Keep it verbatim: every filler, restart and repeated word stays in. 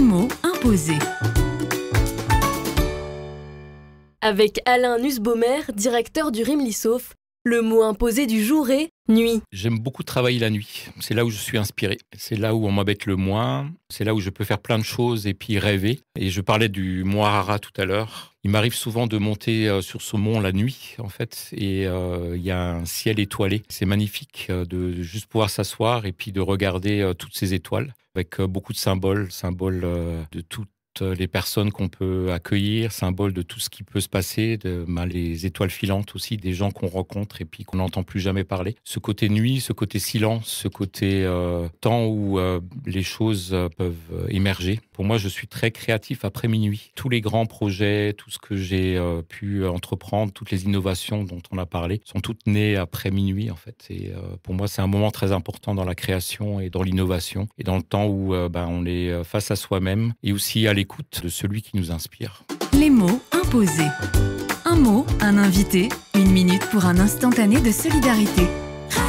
mots imposés. Avec Alain Nussbaumer, directeur du Rimlissof, le mot imposé du jour est « nuit ». J'aime beaucoup travailler la nuit. C'est là où je suis inspiré. C'est là où on m'embête le moins. C'est là où je peux faire plein de choses et puis rêver. Et je parlais du mont Ararat tout à l'heure. Il m'arrive souvent de monter sur ce mont la nuit, en fait. Et euh, il y a un ciel étoilé. C'est magnifique de juste pouvoir s'asseoir et puis de regarder euh, toutes ces étoiles avec euh, beaucoup de symboles, symboles euh, de toutes les personnes qu'on peut accueillir, symbole de tout ce qui peut se passer, de, ben, les étoiles filantes aussi, des gens qu'on rencontre et puis qu'on n'entend plus jamais parler. Ce côté nuit, ce côté silence, ce côté euh, temps où euh, les choses euh, peuvent émerger. Pour moi, je suis très créatif après minuit. Tous les grands projets, tout ce que j'ai euh, pu entreprendre, toutes les innovations dont on a parlé, sont toutes nées après minuit en fait. Et euh, pour moi, c'est un moment très important dans la création et dans l'innovation et dans le temps où euh, ben, on est face à soi-même et aussi à l'écoute de celui qui nous inspire. Les mots imposés. Un mot, un invité, une minute pour un instantané de solidarité.